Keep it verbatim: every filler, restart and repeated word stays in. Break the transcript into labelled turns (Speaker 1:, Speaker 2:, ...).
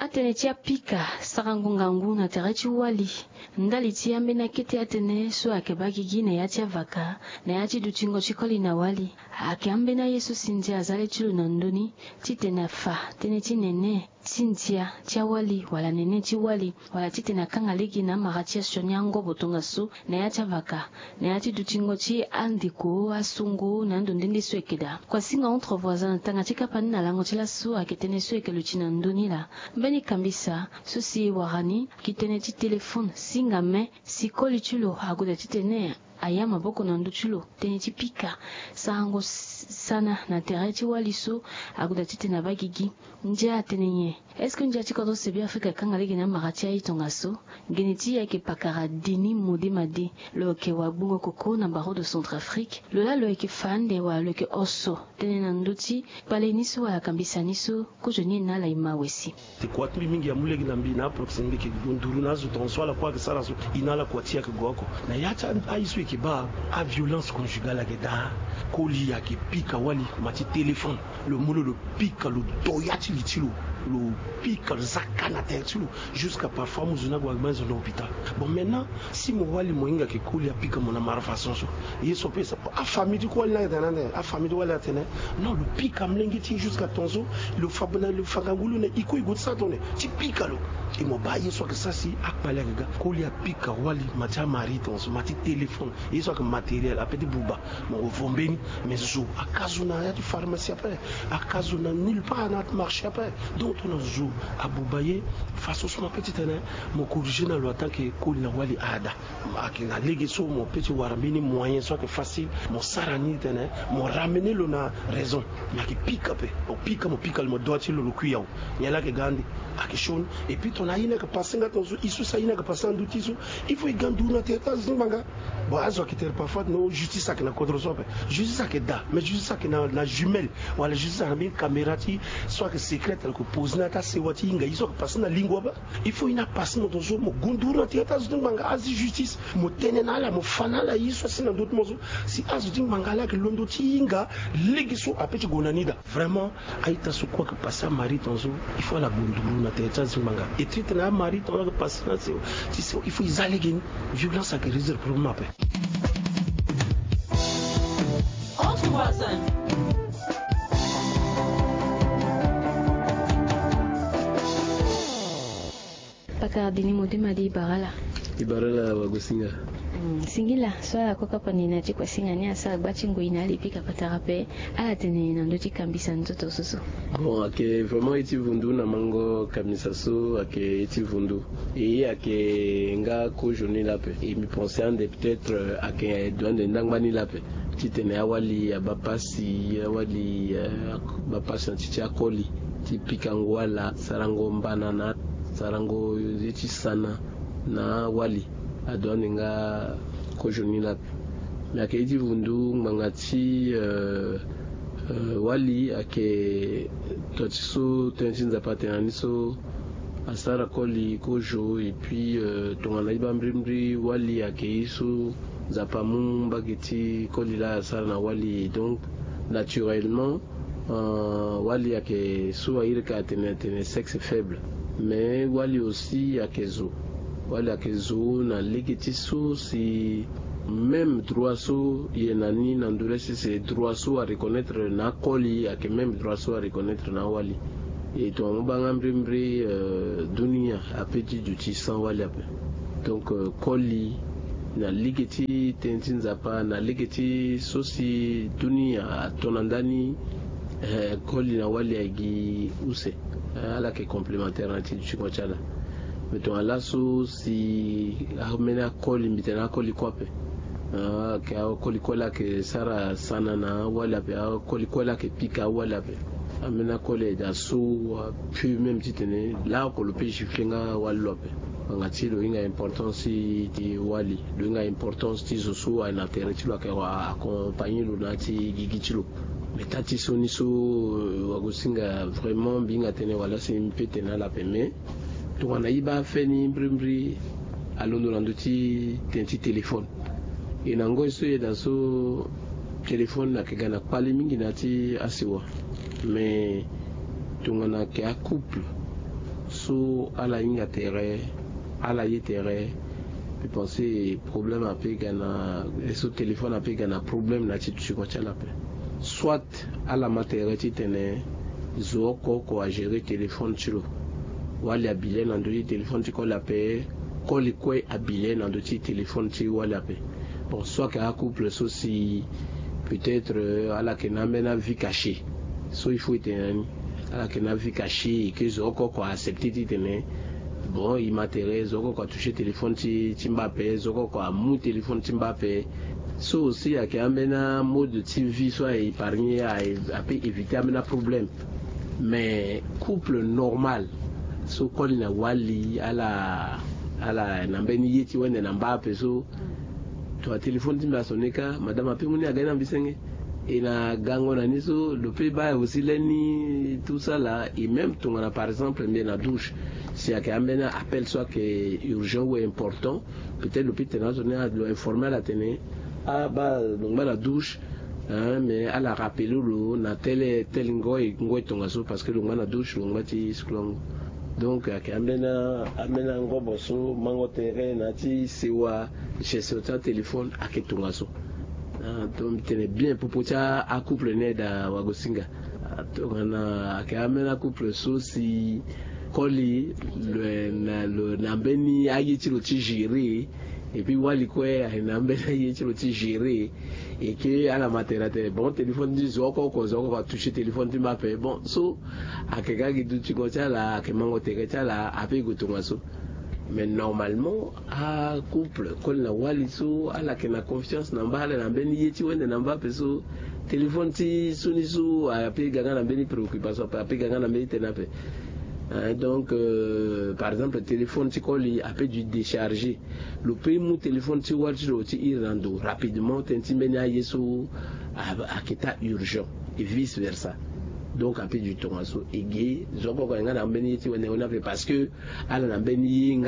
Speaker 1: atene tia pika sarangungangu na terechi wali ndali tia mbena kete atene so akebaki gine ya tia vaka na ya ti dutingo chikoli na wali ake ambena Yesu sindia azale chulu na ndoni titena fa tene ti nene sintia tia wali wala nene ti wali wala titena kanga ligi na maratia shonyango botonga su na ya tia vaka na ya ti dutingo chi andiko asungu na ndondendi swekeda kwa singa entre voisins tanga tika pani na lango tila su aketene sweke luchina ndoni la mbeni kambisa susi warani kitene ti telefone singa me sikoli chulo aguda titene ayama boko na nduchulo tene ti pika sango sana na tereti waliso aguda titena bagigi nje atenenye eske nje tikodo sebi Afrika kanga legi na maratia itonga so geneti yake pakara dini modi madi lo ke wabungo koko na baro de Centrafrique lo la lo ke fande wa lo ke oso tene na nduti pale niso wa kambisa niso ko joni na la imawesi
Speaker 2: te kwa tumi mingi ya mulegi na mbi na proximité ke gonduru na zo ton swala kwa ke sala so inala kwa tia ke goko na yacha aisu ke ba a violence conjugale ke da koli ya ke pika wali mati téléphone le mulo le pika le doyati litilo le pique le zakana tertilo jusqu'à parfois muzuna kwa gbanzo na hôpital. Bon maintenant si mo wali moinga ke kuli apika mona mara façon so yeso pesa a famille du quoi là dans a famille du wala tene non le pique amlengi ti jusqu'à tonzo le fabana le fagangulu ne iko igo sa tonne ti pique lo et mo ba yeso que ça si akpala ga kuli apika wali macha mari tonzo mati téléphone yeso que matériel apeti buba mo vombeni mais zo akazuna ya di pharmacie après akazuna nulle part na marché après donc on a joué à Boubaye face au mon petit terrain mon corrigé dans le temps que Koli na wali ada na légué mon petit warabini moyen soit que facile mon sarani terrain mon ramener le na raison mais qui pique peu au pique mon pique le doit il le cuillao il y a là que gandi à que chone et puis ton aïna que passer dans ton isu ça ina que passer en doutiso il faut gandu na tête zinganga bon azo qui ter parfois no justice que na contre so justice que da mais justice que na la jumelle wala justice na bien caméra ti soit que secret que pose na ta se wati inga iso que passer na lingua ba il faut ina passer dans ton zo mo gundu na tête zinganga azi justice mo tenena la mo fana la iso sina d'autres mozo si azu zinganga la que londo ti inga legiso apeti gonanida vraiment aita so quoi que passer mari ton zo il faut la gundu na tête zinganga et tu na mari ton que passer na se il faut ils aller violence à que résoudre problème après.
Speaker 3: Entre voisins.
Speaker 1: Paka dini modi madi barala.
Speaker 4: Ibarala wagusinga.
Speaker 1: Mm, singila swala kwa kapa nina chikwa singa ni asa gbachi ngo inali pika patarape ala tene na ndoti kambisa ntoto susu.
Speaker 4: Bon, ake vraiment iti vundu na mango kamisa so ake iti vundu. Et ake nga ko joni lape. Et mi pensais en de peut-être ake douane ndangmani lape. Titene awali abapasi awali abapasi ntiti akoli. Ti pika ngwala sarango mbanana sarango iti sana na wali adone nga kojoni la mais ake iti vundu mangati euh, euh, wali ake totiso tenzinza patenani so asara koli kojo et puis euh, tongana iba mbrimri wali ake iso zapamu mbagiti koli la asara na wali donc naturellement euh, wali ake so airka tene tene sexe faible mais wali aussi ake zo wala kezo na legiti so si même droit so yenani na nduresi c'est droit so à reconnaître na koli ake même droit so à reconnaître na wali et to mbanga mbrimbre euh, dunia apeti duti sans wali ape donc euh, koli na legiti tentinza pa na legiti so si dunia tonandani euh, koli na wali agi use ala ke complémentaire na tidu chikonchala mettons à l'assaut si amena koli mbitena koli kwape ah ke koli kola ke sara sana na wala pe koli kola ke pika wala pe amena koli da so puis même titene là ko le pêche flinga wala pe ngati lo inga importance di wali lo inga importance ti so a na tereti lo ke wa accompagner lo nati gigitilo metati so ni so wagosinga vraiment binga tene wala c'est mpete na la pe mais tongana iba feni mbrimri alondo landuti tenti téléphone et nango so yeda so téléphone na kegana pali mingi nati asiwa mais tongana ke a couple so ala inga tere ala yetere je pense problème a pe gana so téléphone a pe gana problème na ti tu ko chala pe soit ala matere ti tene zo ko ko a gérer téléphone tilo wali abile na ndo téléphone ti ko la pe ko li ko abile na ndo ti téléphone ti wali a pe bon soit que un couple so si peut-être ala ke na mena vie cachée so il faut être ala ke na vie cachée et que zo ko ko accepter ti tene bon il m'intéresse zoko ko toucher téléphone ti ti Mbappé zoko ko amu téléphone ti Mbappé so aussi a ke amena mode T V soit épargner à a peut éviter amena problème mais couple normal so ko na wali ala ala na mbeni yeti wende na Mbappé so to téléphone ti Mbasoneka madame ape muni agana bisenge et na gango na niso le pays ba aussi leni tout ça là et même ton par exemple mais na douche si à un appel soit que urgent ou important peut-être le petit na donné à informer la télé ah bah donc la douche hein, mais à la rappeler le na tel tel ngoy ngoy tongaso parce que le na douche le ngati sklong donc à amena amena ngobo so mango terrain na ti sewa chez ce téléphone à que tongaso donc tenez bien pour pocha à couple né da wagosinga donc na à amena couple so si koli le na le nambeni ayiti lo ti gérer et puis wali kwe nambeni ayiti lo ti gérer et que à la maternité bon téléphone dit zoko ko zoko va toucher téléphone ti Mbappé bon so akeka ki du ti ko tala akemango te tala ape go tonga so mais normalement à couple kol na wali so ala ke na confiance na mbala na beni yeti wende na Mbappé so téléphone ti suni so ape ganga na beni préoccupation ape ganga na beni tenape. Hein, donc euh, par exemple le téléphone tu colles a peut du décharger le pays mon téléphone tu vois tu irando rapidement tentimenia yeso à état urgent et vice versa donc a peu du temps so égé zoko ko ngana mbeni ti wona parce que ala na mbeni